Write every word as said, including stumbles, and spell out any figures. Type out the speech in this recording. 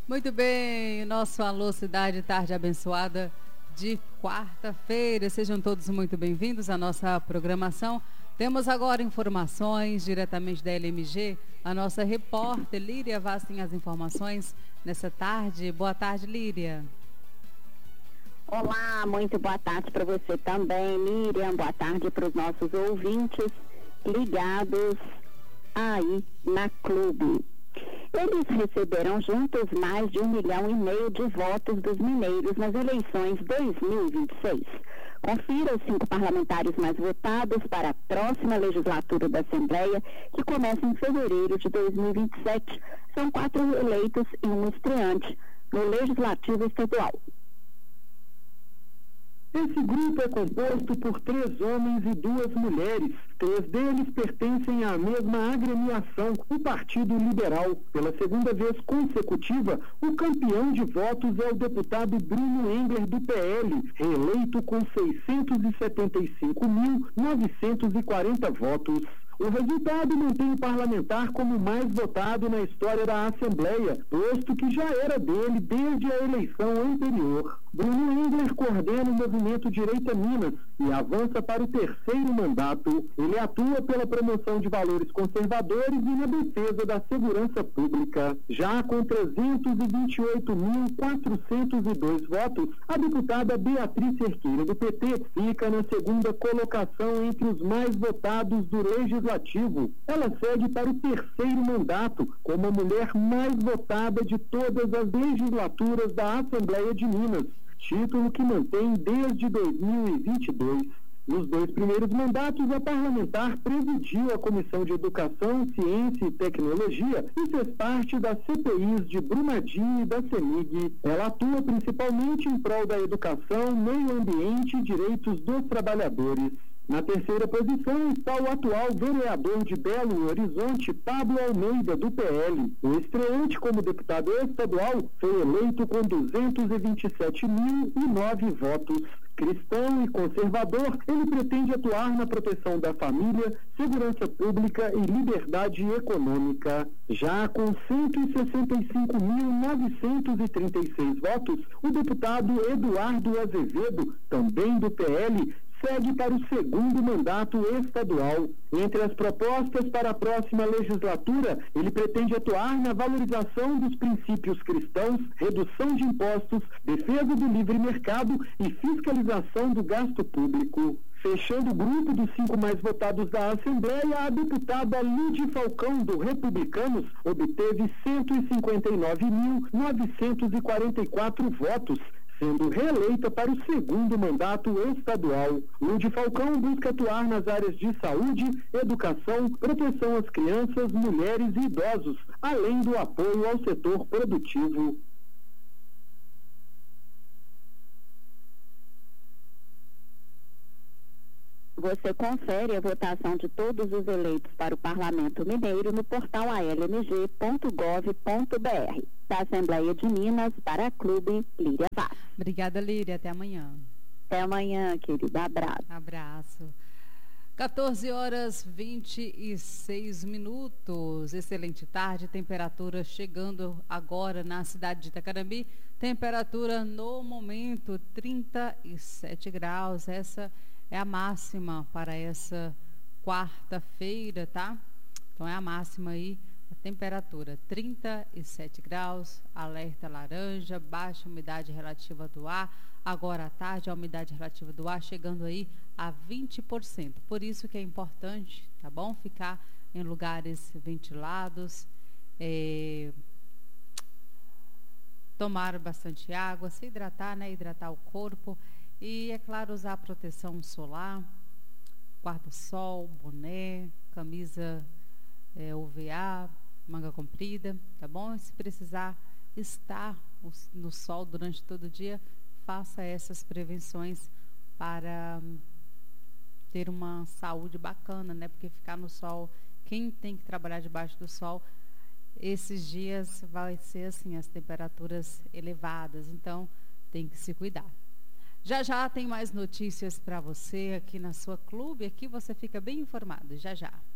Muito bem, nosso Alô Cidade, tarde abençoada de quarta-feira. Sejam todos muito bem-vindos à nossa programação. Temos agora informações diretamente da L M G. A nossa repórter Líria Vaz tem as informações nessa tarde. Boa tarde, Líria. Olá, muito boa tarde para você também, Miriam. Boa tarde para os nossos ouvintes ligados aí na Clube. Eles receberam juntos mais de um milhão e meio de votos dos mineiros nas eleições dois mil e vinte e seis. Confira os cinco parlamentares mais votados para a próxima legislatura da Assembleia, que começa em fevereiro de dois mil e vinte e sete. São quatro eleitos e um estreante no Legislativo Estadual. Esse grupo é composto por três homens e duas mulheres. Três deles pertencem à mesma agremiação, o Partido Liberal. Pela segunda vez consecutiva, o campeão de votos é o deputado Bruno Engler, do P L, reeleito com seiscentos e setenta e cinco mil, novecentos e quarenta votos. O resultado mantém o parlamentar como o mais votado na história da Assembleia, posto que já era dele desde a eleição anterior. Bruno Engler coordena o movimento Direita Minas e avança para o terceiro mandato. Ele atua pela promoção de valores conservadores e na defesa da segurança pública. Já com trezentos e vinte e oito mil, quatrocentos e dois votos, a deputada Beatriz Cerqueira, do P T, fica na segunda colocação entre os mais votados do Legislativo. Ela segue para o terceiro mandato como a mulher mais votada de todas as legislaturas da Assembleia de Minas, título que mantém desde dois mil e vinte e dois. Nos dois primeiros mandatos, a parlamentar presidiu a Comissão de Educação, Ciência e Tecnologia e fez parte das C P Is de Brumadinho e da CEMIG. Ela atua principalmente em prol da educação, meio ambiente e direitos dos trabalhadores. Na terceira posição está o atual vereador de Belo Horizonte, Pablo Almeida, do P L. O estreante como deputado estadual foi eleito com duzentos e vinte e sete mil e nove votos. Cristão e conservador, ele pretende atuar na proteção da família, segurança pública e liberdade econômica. Já com cento e sessenta e cinco mil, novecentos e trinta e seis votos, o deputado Eduardo Azevedo, também do P L, segue para o segundo mandato estadual. Entre as propostas para a próxima legislatura, ele pretende atuar na valorização dos princípios cristãos, redução de impostos, defesa do livre mercado e fiscalização do gasto público. Fechando o grupo dos cinco mais votados da Assembleia, a deputada Lídia Falcão, do Republicanos, obteve cento e cinquenta e nove mil, novecentos e quarenta e quatro votos, sendo reeleita para o segundo mandato estadual. Lídia Falcão busca atuar nas áreas de saúde, educação, proteção às crianças, mulheres e idosos, além do apoio ao setor produtivo. Você confere a votação de todos os eleitos para o Parlamento Mineiro no portal a l m g ponto gov ponto b r. Da Assembleia de Minas, para a Clube, Líria Vaz. Obrigada, Líria. Até amanhã. Até amanhã, querida. Abraço. Abraço. quatorze horas e vinte e seis minutos. Excelente tarde. Temperatura chegando agora na cidade de Itacarambi. Temperatura no momento trinta e sete graus. Essa é a máxima para essa quarta-feira, tá? Então é a máxima aí, a temperatura trinta e sete graus, alerta laranja, baixa umidade relativa do ar. Agora à tarde a umidade relativa do ar chegando aí a vinte por cento. Por isso que é importante, tá bom? Ficar em lugares ventilados, é, tomar bastante água, se hidratar, né? Hidratar o corpo. E, é claro, usar proteção solar, guarda-sol, boné, camisa é, U V A, manga comprida, tá bom? E se precisar estar no sol durante todo o dia, faça essas prevenções para ter uma saúde bacana, né? Porque ficar no sol, quem tem que trabalhar debaixo do sol, esses dias vai ser assim, as temperaturas elevadas, então tem que se cuidar. Já já tem mais notícias para você aqui na sua Clube, aqui você fica bem informado, já já.